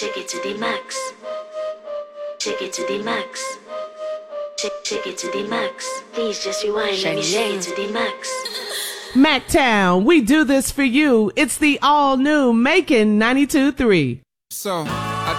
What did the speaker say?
Shake it to the max. Shake it to the max. Shake it to the max. Please just rewind. Let me shake it to the max. Mactown, we do this for you. It's the all new Making 92.3. So